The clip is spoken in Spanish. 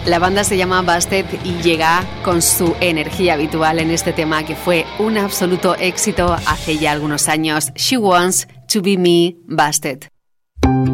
La banda se llama Busted y llega con su energía habitual en este tema que fue un absoluto éxito hace ya algunos años. She Wants to Be Me, Busted.